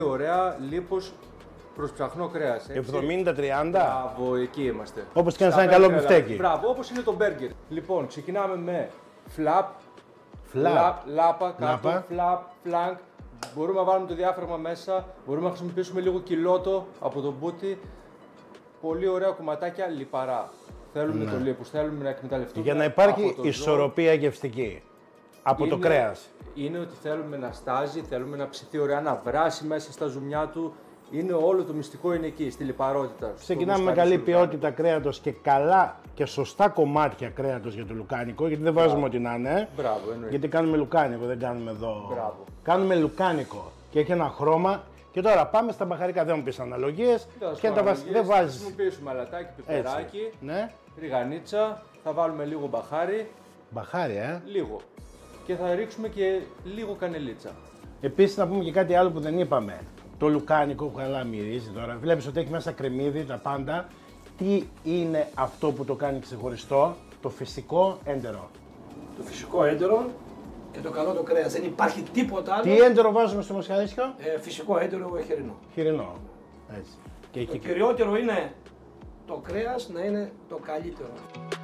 Ωραία, λίπος προς ψαχνό κρέας. 70-30. Μπράβο, εκεί είμαστε. Όπως κάνεις ένα καλό μπιφτέκι. Μπράβο, όπως είναι το μπέργκερ. Λοιπόν, ξεκινάμε με φλαπ, λάπα, κάτω, φλαπ, φλανκ. Μπορούμε να βάλουμε το διάφραγμα μέσα, μπορούμε να χρησιμοποιήσουμε λίγο κιλότο από το μπούτι. Πολύ ωραία κομματάκια λιπαρά. Θέλουμε το λίπος, θέλουμε να εκμεταλλευτούμε. Για να υπάρχει ισορροπία γευστική από το κρέας. Είναι ότι θέλουμε να στάζει, θέλουμε να ψηθεί ωραία, να βράσει μέσα στα ζουμιά του. Είναι όλο το μυστικό είναι εκεί, στη λιπαρότητα. Ξεκινάμε με καλή ποιότητα κρέατος και καλά και σωστά κομμάτια κρέατος για το λουκάνικο, γιατί δεν βάζουμε ό,τι να είναι. Μπράβο, εννοείται. Γιατί κάνουμε λουκάνικο, δεν κάνουμε εδώ. Μπράβο. Κάνουμε λουκάνικο και έχει ένα χρώμα. Και τώρα πάμε στα μπαχαρικά, δεν μου πεις αναλογίες. Δεν βάζεις. Θα χρησιμοποιήσουμε αλατάκι, πιπεράκι, ριγανίτσα, θα βάλουμε λίγο μπαχάρι. Μπαχάρι, Λίγο. Και θα ρίξουμε και λίγο κανελίτσα. Επίσης να πούμε και κάτι άλλο που δεν είπαμε. Το λουκάνικο που καλά μυρίζει τώρα. Βλέπεις ότι έχει μέσα κρεμμύδι, τα πάντα. Τι είναι αυτό που το κάνει ξεχωριστό? Το φυσικό έντερο. Το φυσικό έντερο και το καλό το κρέας. Δεν υπάρχει τίποτα άλλο. Τι έντερο βάζουμε στο μοσχαρίσιο? Φυσικό έντερο χοιρινό. Χοιρινό. Έτσι. Το κυριότερο είναι το κρέας να είναι το καλύτερο.